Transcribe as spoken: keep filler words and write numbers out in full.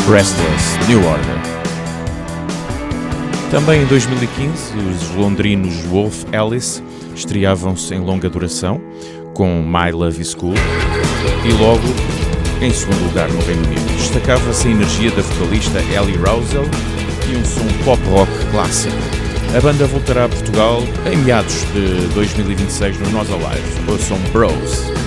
Restless New Order. Também em dois mil e quinze, os londrinos Wolf Alice estreavam-se em longa duração com My Love Is Cool e logo em segundo lugar no Reino Unido. Destacava-se a energia da vocalista Ellie Rousel e um som pop-rock clássico. A banda voltará a Portugal em meados de dois mil e vinte e seis no Nós Alive, ouçam Bros.